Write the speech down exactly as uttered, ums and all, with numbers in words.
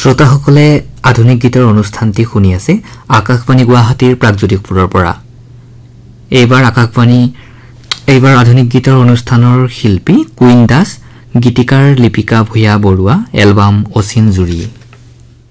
শ্ৰোতাসকলে আধুনিক গীতৰ অনুষ্ঠানটি শুনি আছে আকাশবাণী গুৱাহাটীৰ প্ৰাগজ্যোতিষপুৰৰ পৰা। এইবাৰ আকাশবাণী এইবাৰ আধুনিক গীতৰ অনুষ্ঠানৰ শিল্পী কুইন দাস, গীতিকাৰ লিপিকা ভূঞা বৰুৱা, এলবাম অচিন জুৰি।